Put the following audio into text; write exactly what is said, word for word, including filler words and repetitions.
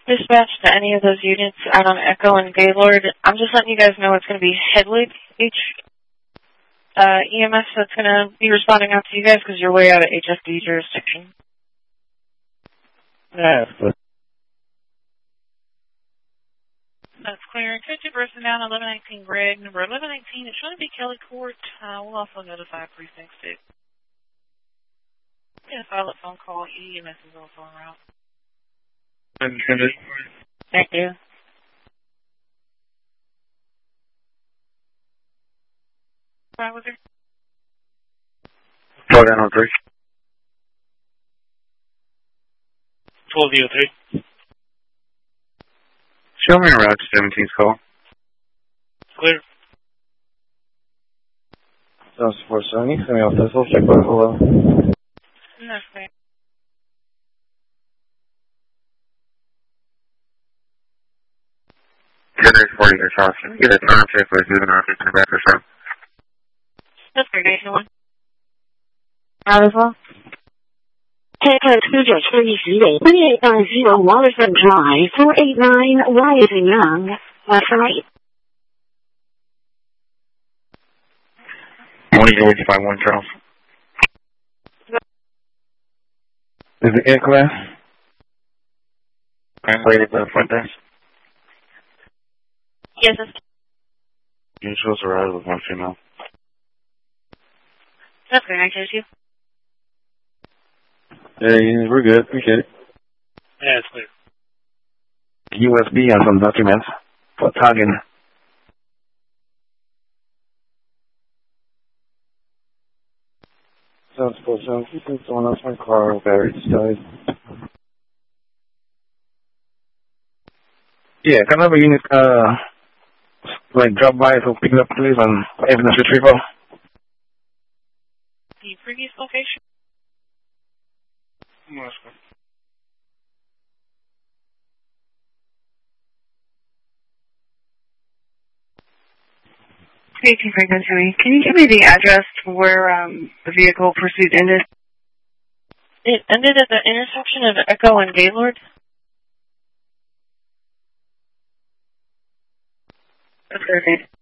Dispatch to any of those units out on Echo and Gaylord. I'm just letting you guys know it's going to be Hedwig H uh, E M S that's going to be responding out to you guys because you're way out of H S D jurisdiction. Yeah, that's good. That's clear. Could you person down eleven nineteen Greg, number eleven nineteen. It shouldn't be Kelly Court. Uh, we'll also notify Precinct six. Yeah, file a phone call. E M S is also en route. Understood. Thank you. Right with her? twelve oh three. twelve oh three. Show me around seventeen's call. Clear. Sounds four seventy. Send me off this. We'll check back. Hello. That's clear. ten forty your house. Get a time check for moving off to the back or something. That's clear, Nation one. Out as well? Echo two three zero eight nine zero Waterfront Drive, four eight nine Rising Young. That's right. One zero five one Charles. Is it air class? Translated to the front desk. Yes, it's... You supposed to arrive with one female. That's clear, I told you. Yeah, we're good. Appreciate it. Yeah, it's clear. U S B on some documents for tagging. Sounds cool. Sounds like someone else my car battery died. Yeah, can I have a unit, uh, like drop by to pick it up, please, on evidence retrieval? The previous location? Yes, eighteen Franklin to me. Can you give me the address where um, the vehicle pursuit ended? It ended at the intersection of Echo and Gaylord. That's perfect.